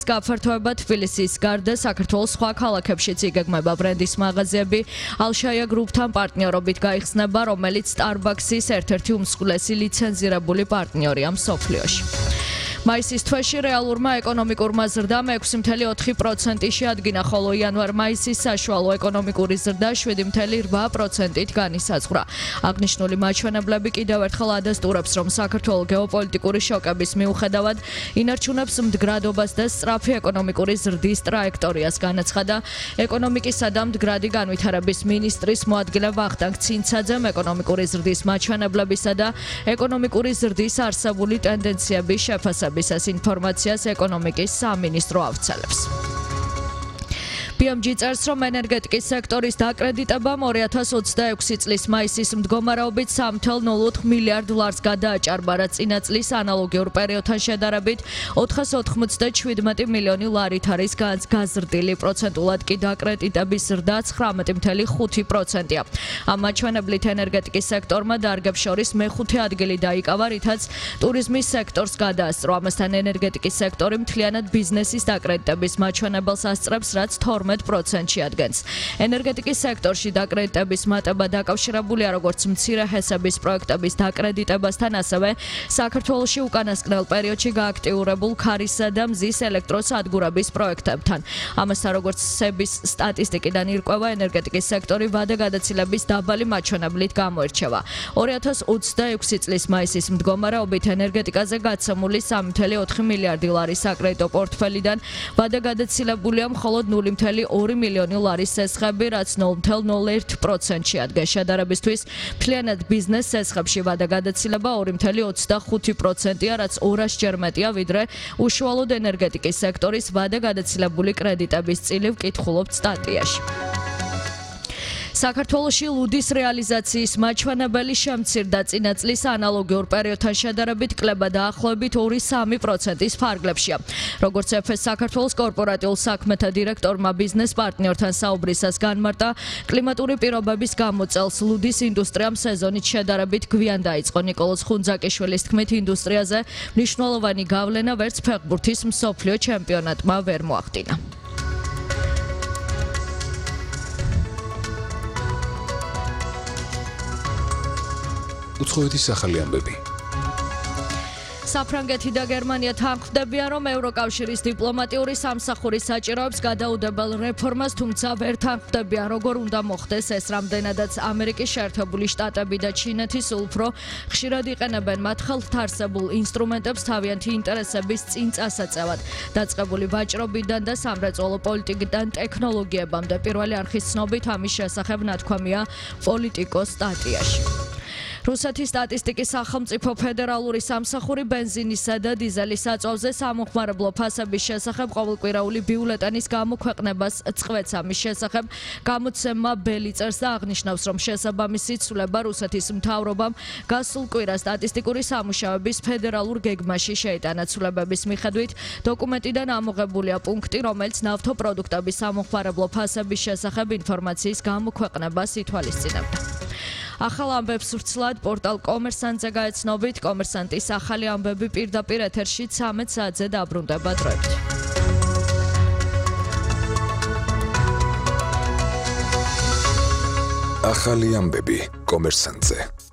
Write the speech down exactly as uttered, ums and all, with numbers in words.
გაფართოება თბილისის გარდა საქართველოს სხვა ქალაქებშიც იგეგმება ბრენდის მაღაზიები. ალშაია გრუპთან პარტნიორობით გაიხსნება, რომელიც Starbucks-ის ერთ-ერთი უმსხვილესი ლიცენზირებული პარტნიორია მსოფლიოში. მაისის თვეში რეალურმა ეკონომიკურმა ზრდამ ექვსი წუთი ოთხი პროცენტი შეადგინა, ხოლო იანვარ-მაისის საშუალო ეკონომიკური ზრდა შვიდი წუთი რვა პროცენტით განისაზღვრა. აღნიშნული მაჩვენებლები კიდევ ერთხელ ადასტურებს, რომ საქართველოს გეოპოლიტიკური შოკების მიუხედავად ინარჩუნებს მდგრადობას და სწრაფი ეკონომიკური ზრდის ტრაექტორიას, განაცხადა ეკონომიკისა და მდგრადი განვითარების მინისტრის მოადგილე ვახტანგ ცინცაძემ. ეკონომიკური ზრდის მაჩვენებლებისა და ეკონომიკური ზრდის არსებული ტენდენციების შეფასებისას ინფორმაციას ეკონომიკის სამინისტრო ავრცელებს. ბი ემ ჯი წერს, რომ ენერგეტიკის სექტორის დაკრედიტებამ ორი ათას ოცდაექვსი წლის მაისის მდგომარეობით სამი წუთი ნული ოთხ მილიარდ დოლარს გადააჭარბა, რაც წინა წლის ანალოგიურ პერიოდთან შედარებით ოთხას ოთხმოცდაშვიდმეტი მილიონი ლარით არის გაზრდილი. პროცენტულად კი დაკრედიტების ზრდა ცხრამეტი წუთი ხუთი პროცენტია. ამ მაჩვენებლით ენერგეტიკის სექტორმა დარგებს შორის მეხუთე ადგილი დაიკავა, რითაც ტურიზმის სექტორს გადაასწრო. ამასთან ენერგეტიკის სექტორი მთლიანად ბიზნესის დაკრედიტების მაჩვენებელს ასწრებს, რაც თორმეტ პროცენტში ადგენს. ენერგეტიკის სექტორში დაკრედიტების მატება დაკავშირებულია როგორც მცირე ჰესების პროექტების დაკრედიტებასთან, ასევე საქართველოში უკანასკნელ პერიოდში გააქტიურებულ ქარისა და მზის ელექტროსადგურების პროექტებთან. ამასთან, როგორც სების სტატისტიკიდან ირკვევა, ენერგეტიკის სექტორი ვადაგადაცილების დაბალი მაჩვენებლით გამოირჩევა. ორი ათას ოცდაექვსი წლის მაისის მდგომარეობით ენერგეტიკაზე გაცემული სამი წუთი ოთხი მილიარდი ლარის საკრედიტო პორტფელიდან ვადაგადაცილებულია მხოლოდ ნული წუთი ორი მილიონი ლარის სესხები, რაც ნული წუთი ნული ერთი პროცენტში ადგენს. შედარებისთვის, მთლიანად ბიზნეს სესხებში ვადაგადაცილება ორი წუთი ოცდახუთი პროცენტია, რაც ორასჯერ მეტია, ვიდრე უშუალოდ ენერგეტიკის სექტორის ვადაგადაცილებული კრედიტების წილი, ვკითხულობთ სტატიაში. საქართველოში ლუდის რეალიზაციის მაჩვენებელი შემცირდა. წინა წლის ანალოგიურ პერიოდთან შედარებით კლება დაახლოებით ორი კoma სამი პროცენტის ფარგლებშია. როგორც ეფ ეს საქართველოს კორპორატიულ საქმეთა დირექტორმა ბიზნეს პარტნიორთან საუბრისას განმარტა, კლიმატური პირობების გამო წელს ლუდის ინდუსტრიამ სეზონით შედარებით გვიან დაიწყო. ნიკოლოზ ხუნძაკიშვილის თქმით, ინდუსტრიაზე მნიშვნელოვანი გავლენა ვერც ფეხბურთის მსოფლიო ჩემპიონატმა ვერ მოახდინა. უცხოეთის ახალი ამბები. საფრანგეთი და გერმანია თანხმდებიან, რომ ევროკავშირის დიპლომატიური სამსახურის საჭიროებს გადაუდებელ რეფორმას, თუმცა ვერ თანხმდებიან, როგორ უნდა მოხდეს ეს, რამდენადაც ამერიკის შეერთებული შტატები და ჩინეთი სულ უფრო ხშირად იყენებენ მათ ხელთ არსებულ ინსტრუმენტებს თავიანთი ინტერესების წინ წასაწევად. დაწყებული ვაჭრობიდან და სამრეწველო პოლიტიკიდან ტექნოლოგიებამდე პირველი არხის ცნობით ამის შესახებ ნათქვამია პოლიტიკოს სტატიაში. რუსეთის სტატისტიკის სახელმწიფო ფედერალური სამსახური ბენზინისა და დიზელის საწვავზე სამხმარებლო ფასების შესახებ ყოველკვირეული ბიულეტენის გამოქვეყნებას წყვეტს. ამის შესახებ გამოცემა ბელი წერს და აღნიშნავს, რომ შესაბამისი ცვლილება რუსეთის მთავრობამ გასულ კვირას სტატისტიკური სამუშაოების ფედერალურ გეგმაში შეიტანა. ცვლილებების მიხედვით დოკუმენტიდან ამოღებულია პუნქტი, რომელიც ნავთობპროდუქტების სამხმარებლო ფასების შესახებ ინფორმაციის გამოქვეყნებას ითვალისწინებდა. ახალ ამბებს ვრცლად პორტალ კომერსანტზე გაეცნობით. კომერსანტის ახალი ამბები პირდაპირ ეთერში ცამეტ საათზე დაბრუნდება დროებით. ახალი ამბები კომერსანტზე.